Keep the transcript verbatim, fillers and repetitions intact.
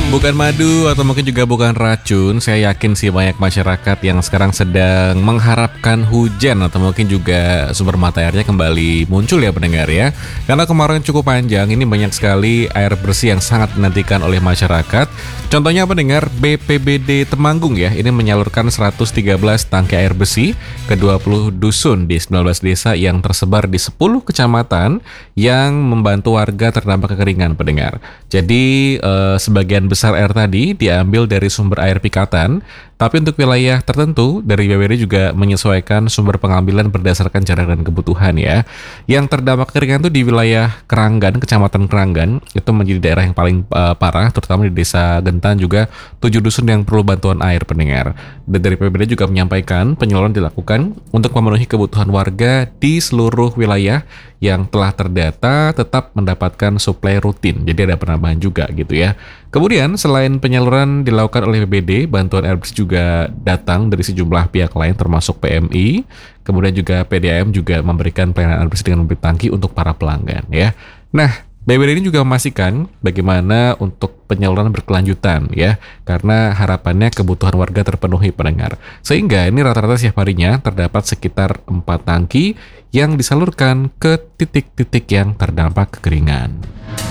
Bukan madu atau mungkin juga bukan racun. Saya yakin sih banyak masyarakat yang sekarang sedang mengharapkan hujan atau mungkin juga sumber mata airnya kembali muncul ya pendengar ya. Karena kemarin cukup panjang, ini banyak sekali air bersih yang sangat dinantikan oleh masyarakat. Contohnya pendengar, B P B D Temanggung ya, ini menyalurkan seratus tiga belas tangki air bersih ke dua puluh dusun di sembilan belas desa yang tersebar di sepuluh kecamatan yang membantu warga terdampak kekeringan pendengar. Jadi eh, sebagian besar air tadi diambil dari sumber air pikatan, tapi untuk wilayah tertentu dari B P B D juga menyesuaikan sumber pengambilan berdasarkan jarak dan kebutuhan ya. Yang terdampak kekeringan itu di wilayah Keranggan, Kecamatan Keranggan, itu menjadi daerah yang paling uh, parah, terutama di Desa Gentan juga tujuh dusun yang perlu bantuan air pendengar. Dan dari B P B D juga menyampaikan penyaluran dilakukan untuk memenuhi kebutuhan warga di seluruh wilayah yang telah terdata tetap mendapatkan suplai rutin. Jadi ada penambahan juga gitu ya. Kemudian selain penyaluran dilakukan oleh B P B D, bantuan air bersih juga datang dari sejumlah pihak lain termasuk P M I. Kemudian juga P D A M juga memberikan pelayanan air bersih dengan mobil tangki untuk para pelanggan ya. Nah, B P B D ini juga memastikan bagaimana untuk penyaluran berkelanjutan ya, karena harapannya kebutuhan warga terpenuhi pendengar. Sehingga ini rata-rata setiap harinya terdapat sekitar empat tangki yang disalurkan ke titik-titik yang terdampak kekeringan.